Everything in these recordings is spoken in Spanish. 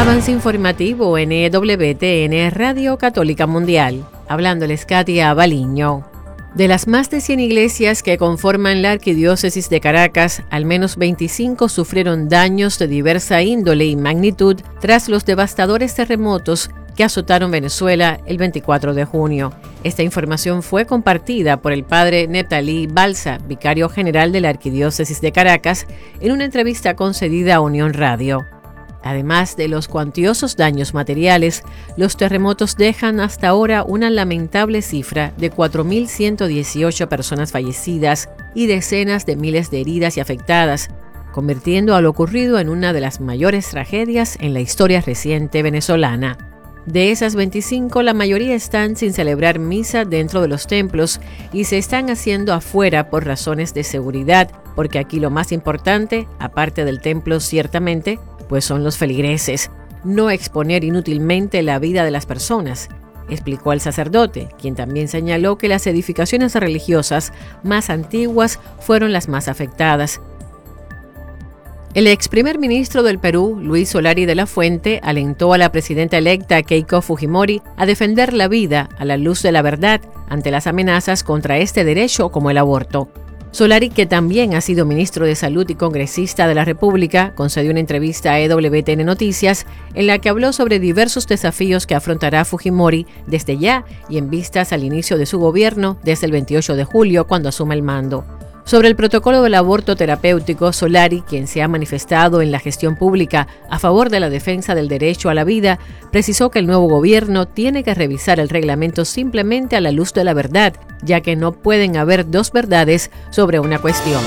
Avance informativo en EWTN Radio Católica Mundial. Hablándoles Katia Baliño. De las más de 100 iglesias que conforman la Arquidiócesis de Caracas, al menos 25 sufrieron daños de diversa índole y magnitud tras los devastadores terremotos que azotaron Venezuela el 24 de junio. Esta información fue compartida por el padre Neptalí Balsa, vicario general de la Arquidiócesis de Caracas, en una entrevista concedida a Unión Radio. Además de los cuantiosos daños materiales, los terremotos dejan hasta ahora una lamentable cifra de 4.118 personas fallecidas y decenas de miles de heridas y afectadas, convirtiendo a lo ocurrido en una de las mayores tragedias en la historia reciente venezolana. De esas 25, la mayoría están sin celebrar misa dentro de los templos y se están haciendo afuera por razones de seguridad, porque aquí lo más importante, aparte del templo ciertamente, pues son los feligreses, no exponer inútilmente la vida de las personas, explicó el sacerdote, quien también señaló que las edificaciones religiosas más antiguas fueron las más afectadas. El ex primer ministro del Perú, Luis Solari de la Fuente, alentó a la presidenta electa Keiko Fujimori a defender la vida a la luz de la verdad ante las amenazas contra este derecho como el aborto. Solari, que también ha sido ministro de Salud y congresista de la República, concedió una entrevista a EWTN Noticias en la que habló sobre diversos desafíos que afrontará Fujimori desde ya y en vistas al inicio de su gobierno desde el 28 de julio, cuando asuma el mando. Sobre el protocolo del aborto terapéutico, Solari, quien se ha manifestado en la gestión pública a favor de la defensa del derecho a la vida, precisó que el nuevo gobierno tiene que revisar el reglamento simplemente a la luz de la verdad, ya que no pueden haber dos verdades sobre una cuestión.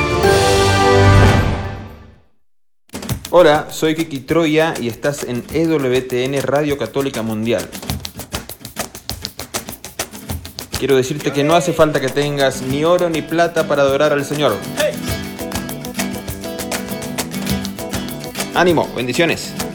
Hola, soy Kiki Troya y estás en EWTN Radio Católica Mundial. Quiero decirte que no hace falta que tengas ni oro ni plata para adorar al Señor. ¡Ánimo! Bendiciones.